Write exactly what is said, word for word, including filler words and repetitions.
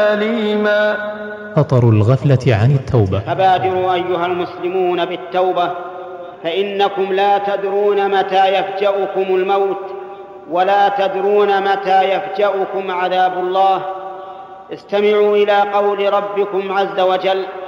أليما. خطر الغفلة عن التوبة. فبادروا أيها المسلمون بالتوبة، فإنكم لا تدرون متى يفجأكم الموت، ولا تدرون متى يفجأكم عذاب الله. استمعوا إلى قول ربكم عز وجل: